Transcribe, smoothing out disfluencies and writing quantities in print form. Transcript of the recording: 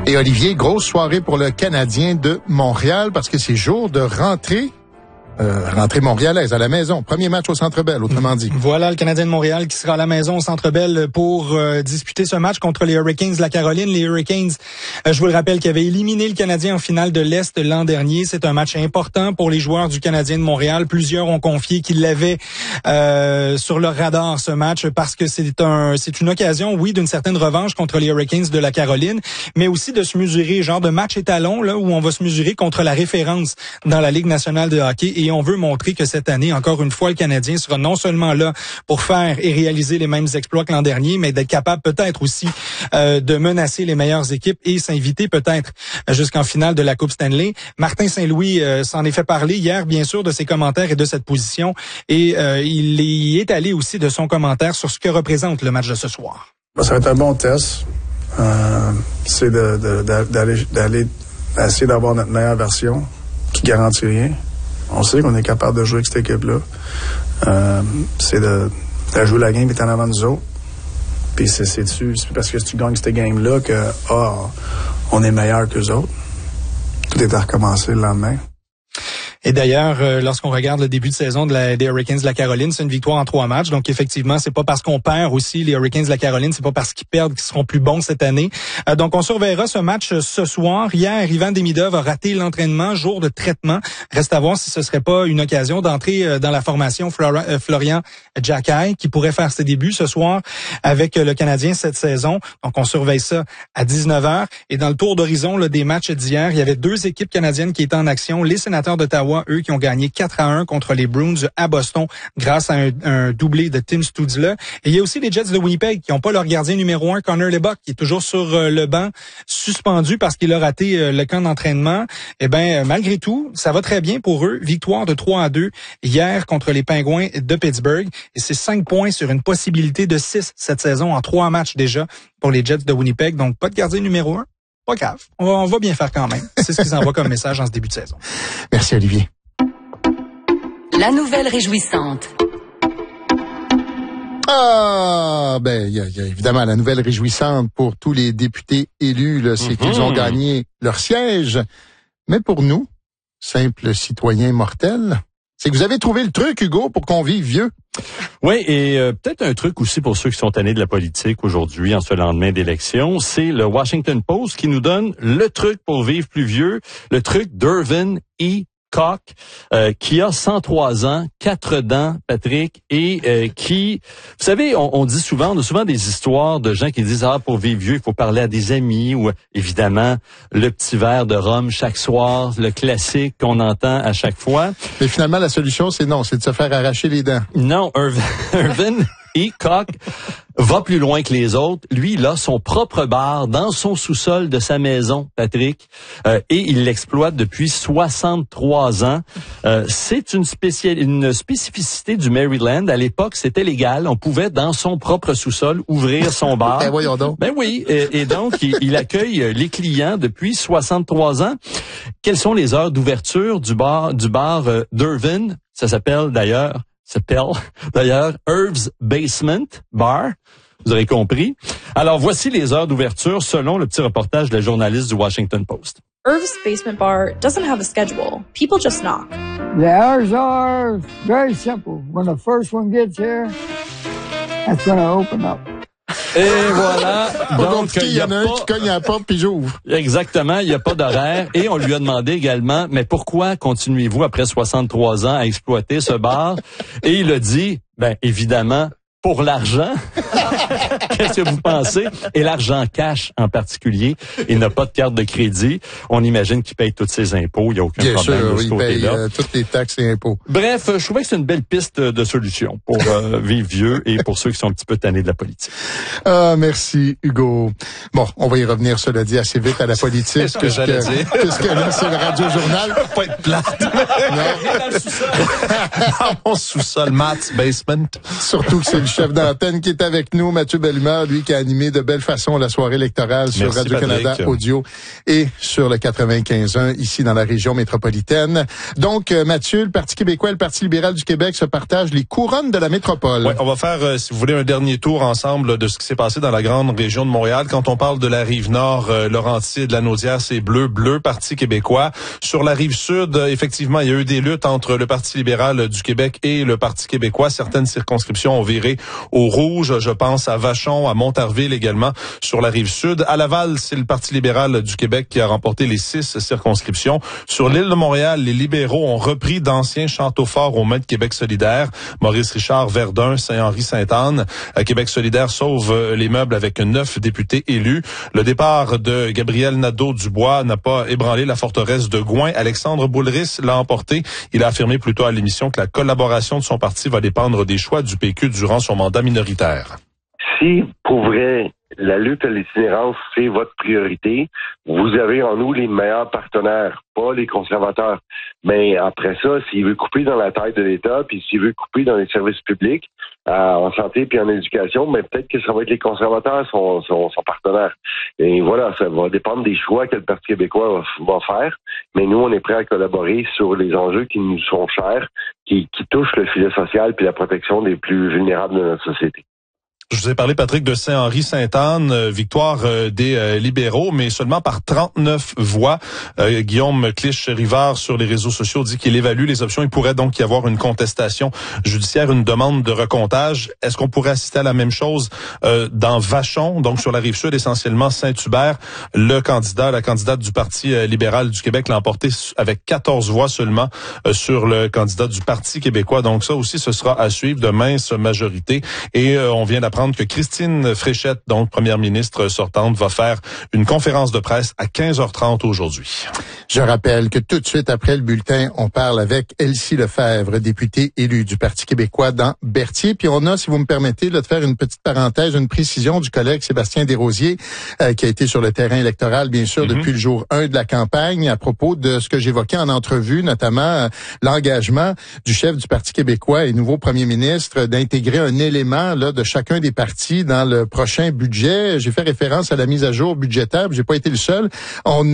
Et Olivier, grosse soirée pour le Canadien de Montréal parce que c'est jour de rentrée montréalaise à la maison. Premier match au Centre Bell, autrement dit. Voilà le Canadien de Montréal qui sera à la maison au Centre Bell pour disputer ce match contre les Hurricanes de la Caroline. Les Hurricanes, je vous le rappelle, qui avaient éliminé le Canadien en finale de l'Est l'an dernier. C'est un match important pour les joueurs du Canadien de Montréal. Plusieurs ont confié qu'ils l'avaient sur leur radar ce match parce que c'est une occasion, oui, d'une certaine revanche contre les Hurricanes de la Caroline, mais aussi de se mesurer, genre de match étalon là où on va se mesurer contre la référence dans la Ligue nationale de hockey. Et on veut montrer que cette année, encore une fois, le Canadien sera non seulement là pour faire et réaliser les mêmes exploits que l'an dernier, mais d'être capable peut-être aussi de menacer les meilleures équipes et s'inviter peut-être jusqu'en finale de la Coupe Stanley. Martin Saint-Louis s'en est fait parler hier, bien sûr, de ses commentaires et de cette position. Et il y est allé aussi de son commentaire sur ce que représente le match de ce soir. Ça va être un bon test. C'est d'aller essayer d'avoir notre meilleure version qui garantit rien. On sait qu'on est capable de jouer avec cette équipe-là. C'est de jouer la game qui est en avant de nous autres. Puis c'est parce que si tu gagnes cette game-là que on est meilleur qu'eux autres. Tout est à recommencer le lendemain. Et d'ailleurs, lorsqu'on regarde le début de saison des Hurricanes de la Caroline, c'est une victoire en 3 matchs. Donc, effectivement, c'est pas parce qu'on perd aussi les Hurricanes de la Caroline, c'est pas parce qu'ils perdent qu'ils seront plus bons cette année. Donc, on surveillera ce match ce soir. Hier, Ivan Demidov a raté l'entraînement, jour de traitement. Reste à voir si ce serait pas une occasion d'entrer dans la formation Florian Xhekaj, qui pourrait faire ses débuts ce soir avec le Canadien cette saison. Donc, on surveille ça à 19h. Et dans le tour d'horizon des matchs d'hier, il y avait 2 équipes canadiennes qui étaient en action. Les Sénateurs d'Ottawa, eux, qui ont gagné 4-1 contre les Bruins à Boston grâce à un doublé de Tim Stützle. Et il y a aussi les Jets de Winnipeg qui n'ont pas leur gardien numéro 1, Connor Lebock, qui est toujours sur le banc, suspendu parce qu'il a raté le camp d'entraînement. Eh bien, malgré tout, ça va très bien pour eux. Victoire de 3-2 hier contre les Pingouins de Pittsburgh. Et c'est 5 points sur une possibilité de 6 cette saison en 3 matchs déjà pour les Jets de Winnipeg. Donc, pas de gardien numéro 1. Pas grave. On va bien faire quand même. C'est ce qu'ils envoient comme message en ce début de saison. Merci, Olivier. La nouvelle réjouissante. Il y a évidemment la nouvelle réjouissante pour tous les députés élus, là, c'est qu'ils ont gagné leur siège. Mais pour nous, simples citoyens mortels, c'est que vous avez trouvé le truc, Hugo, pour qu'on vive vieux. Oui, et peut-être un truc aussi pour ceux qui sont tannés de la politique aujourd'hui, en ce lendemain d'élection, c'est le Washington Post qui nous donne le truc pour vivre plus vieux, le truc d'Irvin E. Koch, qui a 103 ans, 4 dents, Patrick, et qui, vous savez, on a souvent des histoires de gens qui disent, pour vivre vieux, il faut parler à des amis, ou évidemment, le petit verre de rhum chaque soir, le classique qu'on entend à chaque fois. Mais finalement, la solution, c'est de se faire arracher les dents. Non, Irvin E. Koch va plus loin que les autres. Lui, il a son propre bar dans son sous-sol de sa maison, Patrick, et il l'exploite depuis 63 ans. C'est une spécificité du Maryland. À l'époque, c'était légal. On pouvait, dans son propre sous-sol, ouvrir son bar. Ben voyons donc. Ben oui, et donc, il accueille les clients depuis 63 ans. Quelles sont les heures d'ouverture du bar d'Irvin? Ça s'appelle d'ailleurs Irv's Basement Bar. Vous aurez compris. Alors, voici les heures d'ouverture selon le petit reportage de la journaliste du Washington Post. Irv's Basement Bar doesn't have a schedule. People just knock. The hours are very simple. When the first one gets here, that's when I open up. Et voilà. Donc, il y en a un qui cogne à la porte puis j'ouvre. Exactement. Il n'y a pas d'horaire. Et on lui a demandé également, mais pourquoi continuez-vous après 63 ans à exploiter ce bar? Et il a dit, évidemment, pour l'argent. Qu'est-ce que vous pensez? Et l'argent cash en particulier. Il n'a pas de carte de crédit. On imagine qu'il paye tous ses impôts. Il n'y a aucun problème de ce côté-là. Il paye toutes les taxes et impôts. Bref, je trouvais que c'est une belle piste de solution pour vivre vieux et pour ceux qui sont un petit peu tannés de la politique. Merci, Hugo. Bon, on va y revenir, cela dit, assez vite à la politique. C'est ce que j'allais dire. Puisque là, c'est le Radio-Journal. Ça va pas être plate. Non. Dans le sous-sol. Dans mon sous-sol, Matt's Basement. Surtout que c'est le chef d'antenne qui est avec nous, Mathieu Bellumeur, lui qui a animé de belle façon la soirée électorale sur Radio-Canada Audio et sur le 95.1 ici dans la région métropolitaine. Donc, Mathieu, le Parti québécois et le Parti libéral du Québec se partagent les couronnes de la métropole. Oui, on va faire, si vous voulez, un dernier tour ensemble de ce qui s'est passé dans la grande région de Montréal. Quand on parle de la rive nord, Laurentides, la Naudière, c'est bleu, Parti québécois. Sur la rive sud, effectivement, il y a eu des luttes entre le Parti libéral du Québec et le Parti québécois. Certaines circonscriptions ont viré au rouge. Je pense à Vachon, à Montarville également, sur la rive sud. À Laval, c'est le Parti libéral du Québec qui a remporté les 6 circonscriptions. Sur l'île de Montréal, les libéraux ont repris d'anciens châteaux forts aux mains de Québec solidaire. Maurice Richard, Verdun, Saint-Henri, Sainte-Anne. Québec solidaire sauve les meubles avec 9 députés élus. Le départ de Gabriel Nadeau-Dubois n'a pas ébranlé la forteresse de Gouin. Alexandre Boulris l'a emporté. Il a affirmé plus tôt à l'émission que la collaboration de son parti va dépendre des choix du PQ durant son mandat minoritaire. Si, pour vrai, la lutte à l'itinérance, c'est votre priorité, vous avez en nous les meilleurs partenaires, pas les conservateurs. Mais après ça, s'il veut couper dans la taille de l'État, puis s'il veut couper dans les services publics, en santé puis en éducation, mais peut-être que ça va être les conservateurs son partenaire. Et voilà, ça va dépendre des choix que le Parti québécois va faire. Mais nous, on est prêts à collaborer sur les enjeux qui nous sont chers, qui touchent le filet social puis la protection des plus vulnérables de notre société. Je vous ai parlé, Patrick, de Saint-Henri, Sainte-Anne, victoire des libéraux, mais seulement par 39 voix. Guillaume Clich-Rivard, sur les réseaux sociaux, dit qu'il évalue les options. Il pourrait donc y avoir une contestation judiciaire, une demande de recomptage. Est-ce qu'on pourrait assister à la même chose dans Vachon, donc sur la rive sud, essentiellement Saint-Hubert? La candidate du Parti libéral du Québec l'a emporté avec 14 voix seulement sur le candidat du Parti québécois. Donc ça aussi, ce sera à suivre de mince majorité. Et on vient d'apprendre que Christine Fréchette, donc première ministre sortante, va faire une conférence de presse à 15h30 aujourd'hui. Je rappelle que tout de suite après le bulletin, on parle avec Elsie Lefebvre, députée élue du Parti québécois dans Berthier. Puis on a, si vous me permettez, de faire une petite parenthèse, une précision du collègue Sébastien Desrosiers, qui a été sur le terrain électoral, bien sûr, depuis le jour 1 de la campagne, à propos de ce que j'évoquais en entrevue, notamment l'engagement du chef du Parti québécois et nouveau premier ministre d'intégrer un élément là de chacun des partis dans le prochain budget. J'ai fait référence à la mise à jour budgétaire, j'ai pas été le seul.